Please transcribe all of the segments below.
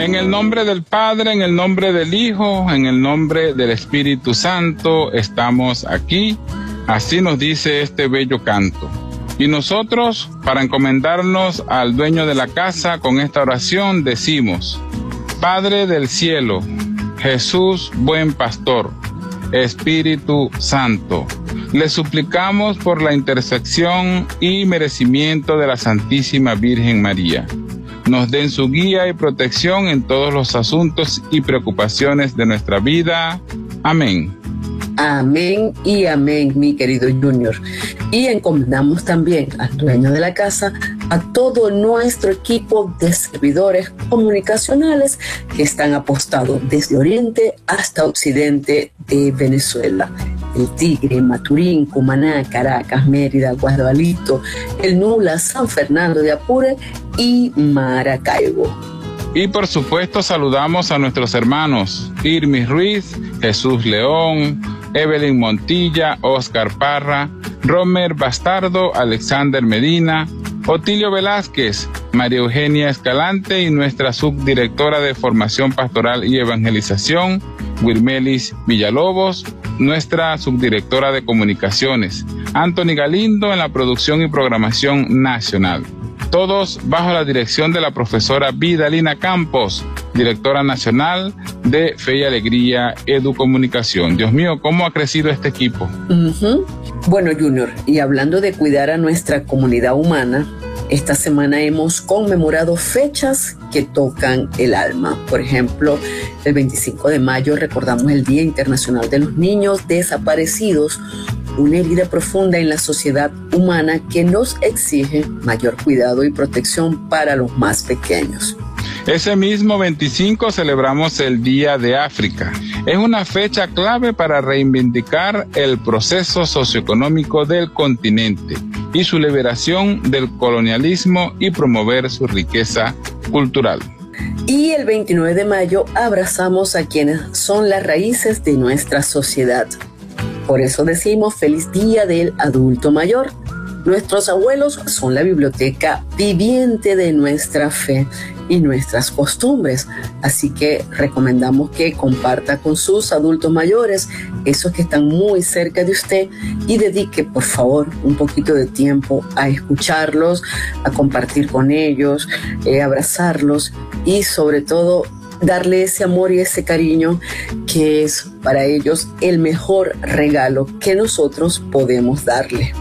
En el nombre del Padre, en el nombre del Hijo, en el nombre del Espíritu Santo, estamos aquí. Así nos dice este bello canto. Y nosotros, para encomendarnos al dueño de la casa, con esta oración decimos: Padre del cielo, Jesús, buen pastor, Espíritu Santo, le suplicamos por la intercesión y merecimiento de la Santísima Virgen María, nos den su guía y protección en todos los asuntos y preocupaciones de nuestra vida. Amén. Amén y amén, mi querido Junior. Y encomendamos también al dueño de la casa, a todo nuestro equipo de servidores comunicacionales que están apostados desde Oriente hasta Occidente de Venezuela. El Tigre, Maturín, Cumaná, Caracas, Mérida, Guadalito, El Nula, San Fernando de Apure y Maracaibo. Y por supuesto saludamos a nuestros hermanos Irmis Ruiz, Jesús León, Evelyn Montilla, Oscar Parra, Romer Bastardo, Alexander Medina, Otilio Velázquez, María Eugenia Escalante y nuestra subdirectora de Formación Pastoral y Evangelización, Wilmelis Villalobos, nuestra subdirectora de Comunicaciones, Anthony Galindo en la producción y programación nacional. Todos bajo la dirección de la profesora Vidalina Campos, directora nacional de Fe y Alegría Educomunicación. Dios mío, ¿cómo ha crecido este equipo? Bueno, Junior, y hablando de cuidar a nuestra comunidad humana, esta semana hemos conmemorado fechas que tocan el alma. Por ejemplo, el 25 de mayo recordamos el Día Internacional de los Niños Desaparecidos, una herida profunda en la sociedad humana que nos exige mayor cuidado y protección para los más pequeños. Ese mismo 25 celebramos el Día de África. Es una fecha clave para reivindicar el proceso socioeconómico del continente y su liberación del colonialismo y promover su riqueza cultural. Y el 29 de mayo abrazamos a quienes son las raíces de nuestra sociedad. Por eso decimos feliz Día del Adulto Mayor. Nuestros abuelos son la biblioteca viviente de nuestra fe y nuestras costumbres, así que recomendamos que comparta con sus adultos mayores, esos que están muy cerca de usted, y dedique por favor un poquito de tiempo a escucharlos, a compartir con ellos, abrazarlos y sobre todo darle ese amor y ese cariño que es para ellos el mejor regalo que nosotros podemos darle.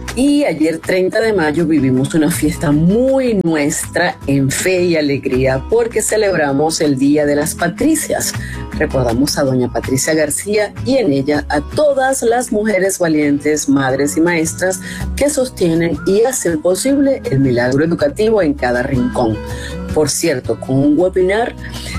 Y ayer 30 de mayo vivimos una fiesta muy nuestra en Fe y Alegría porque celebramos el Día de las Patricias. Recordamos a doña Patricia García y en ella a todas las mujeres valientes, madres y maestras que sostienen y hacen posible el milagro educativo en cada rincón. Por cierto, con un webinar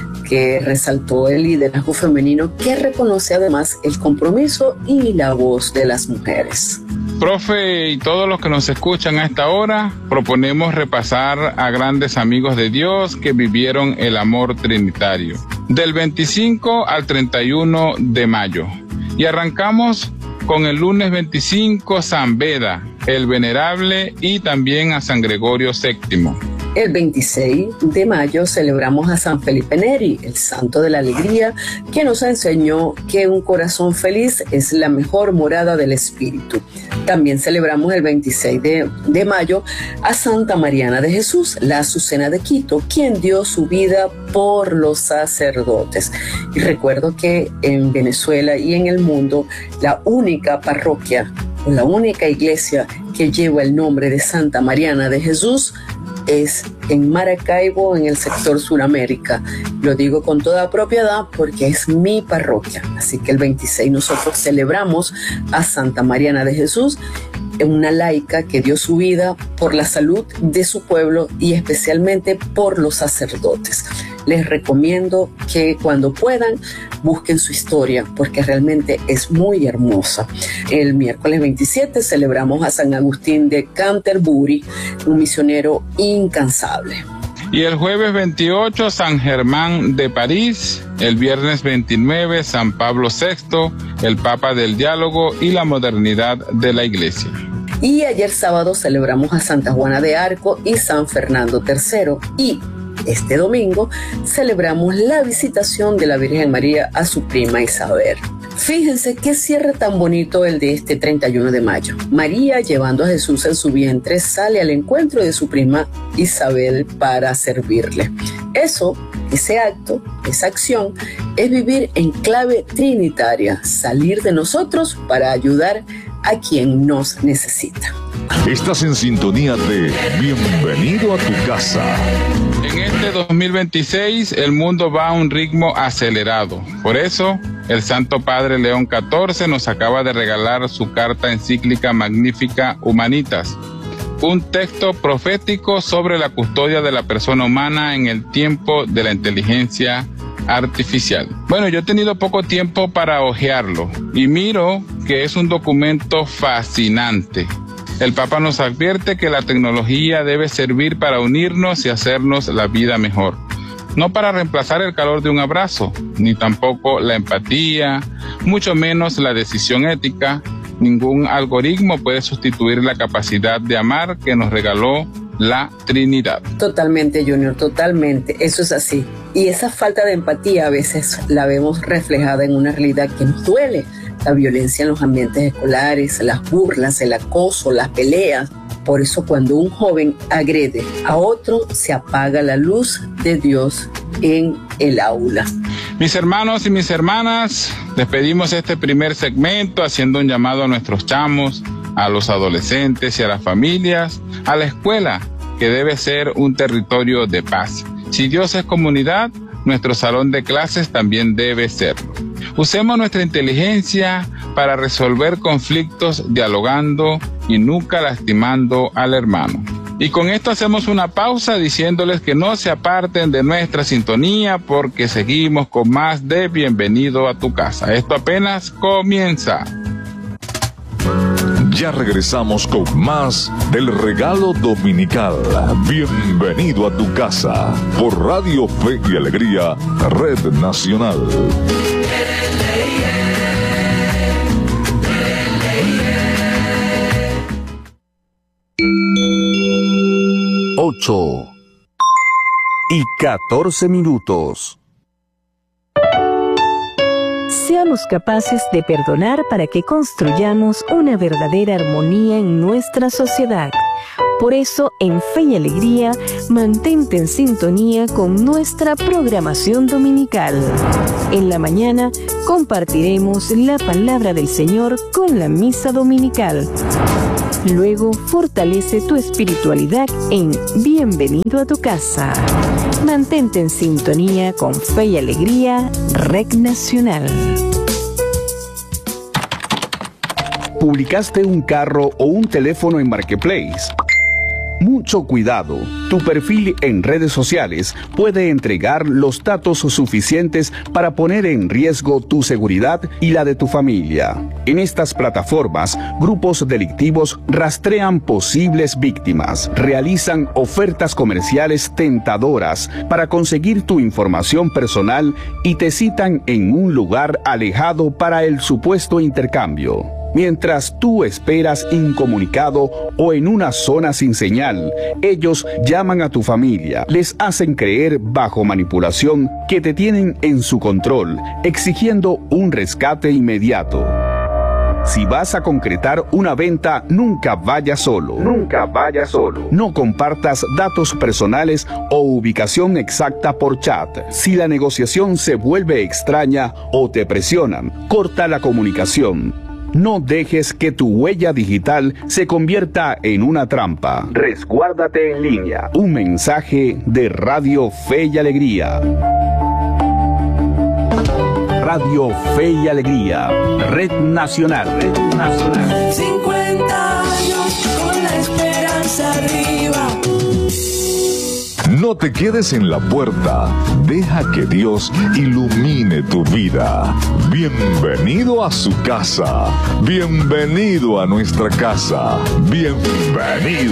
que resaltó el liderazgo femenino que reconoce además el compromiso y la voz de las mujeres. Profe y todos los que nos escuchan a esta hora, proponemos repasar a grandes amigos de Dios que vivieron el amor trinitario, del 25 al 31 de mayo. Y arrancamos con el lunes 25, San Beda, el Venerable, y también a San Gregorio VII. El 26 de mayo celebramos a San Felipe Neri, el santo de la alegría, que nos enseñó que un corazón feliz es la mejor morada del espíritu. También celebramos el 26 de mayo a Santa Mariana de Jesús, la Azucena de Quito, quien dio su vida por los sacerdotes. Y recuerdo que en Venezuela y en el mundo, la única parroquia o la única iglesia que lleva el nombre de Santa Mariana de Jesús es en Maracaibo, en el sector Suramérica. Lo digo con toda propiedad porque es mi parroquia. Así que el 26 nosotros celebramos a Santa Mariana de Jesús, una laica que dio su vida por la salud de su pueblo y especialmente por los sacerdotes. Les recomiendo que cuando puedan busquen su historia porque realmente es muy hermosa. El miércoles 27 celebramos a San Agustín de Canterbury, un misionero incansable. Y el jueves 28, San Germán de París. El viernes 29, San Pablo VI, el Papa del Diálogo y la modernidad de la Iglesia. Y ayer sábado celebramos a Santa Juana de Arco y San Fernando III. Y Este domingo celebramos la visitación de la Virgen María a su prima Isabel. Fíjense qué cierre tan bonito el de este 31 de mayo. María, llevando a Jesús en su vientre, sale al encuentro de su prima Isabel para servirle. Ese acto, esa acción, es vivir en clave trinitaria, salir de nosotros para ayudar a quien nos necesita. Estás en sintonía de Bienvenido a tu casa. En este 2026 el mundo va a un ritmo acelerado. Por eso, el Santo Padre León XIV nos acaba de regalar su carta encíclica magnífica Humanitas, un texto profético sobre la custodia de la persona humana en el tiempo de la inteligencia artificial. Bueno, yo he tenido poco tiempo para hojearlo y miro que es un documento fascinante. El Papa nos advierte que la tecnología debe servir para unirnos y hacernos la vida mejor, no para reemplazar el calor de un abrazo, ni tampoco la empatía, mucho menos la decisión ética. Ningún algoritmo puede sustituir la capacidad de amar que nos regaló la Trinidad. Totalmente, Junior, totalmente. Eso es así. Y esa falta de empatía a veces la vemos reflejada en una realidad que nos duele. La violencia en los ambientes escolares, las burlas, el acoso, las peleas. Por eso cuando un joven agrede a otro, se apaga la luz de Dios en el aula. Mis hermanos y mis hermanas, despedimos este primer segmento haciendo un llamado a nuestros chamos, a los adolescentes y a las familias, a la escuela, que debe ser un territorio de paz. Si Dios es comunidad, nuestro salón de clases también debe serlo. Usemos nuestra inteligencia para resolver conflictos dialogando y nunca lastimando al hermano. Y con esto hacemos una pausa diciéndoles que no se aparten de nuestra sintonía porque seguimos con más de Bienvenido a tu casa. Esto apenas comienza. Ya regresamos con más del regalo dominical. Bienvenido a tu casa por Radio Fe y Alegría, Red Nacional. 8:14. Seamos capaces de perdonar para que construyamos una verdadera armonía en nuestra sociedad. Por eso, en Fe y Alegría, mantente en sintonía con nuestra programación dominical. En la mañana, compartiremos la palabra del Señor con la misa dominical. Luego, fortalece tu espiritualidad en Bienvenido a tu casa. Mantente en sintonía con Fe y Alegría, Red Nacional. ¿Publicaste un carro o un teléfono en Marketplace? Mucho cuidado. Tu perfil en redes sociales puede entregar los datos suficientes para poner en riesgo tu seguridad y la de tu familia. En estas plataformas, grupos delictivos rastrean posibles víctimas, realizan ofertas comerciales tentadoras para conseguir tu información personal y te citan en un lugar alejado para el supuesto intercambio. Mientras tú esperas incomunicado o en una zona sin señal, ellos llaman a tu familia, les hacen creer bajo manipulación que te tienen en su control, exigiendo un rescate inmediato. Si vas a concretar una venta, nunca vayas solo. Nunca vayas solo. No compartas datos personales o ubicación exacta por chat. Si la negociación se vuelve extraña o te presionan, corta la comunicación. No dejes que tu huella digital se convierta en una trampa. Resguárdate en línea. Un mensaje de Radio Fe y Alegría. Radio Fe y Alegría, Red Nacional. Red Nacional. 50 años con la esperanza arriba. No te quedes en la puerta. Deja que Dios ilumine tu vida. Bienvenido a su casa. Bienvenido a nuestra casa. Bienvenido.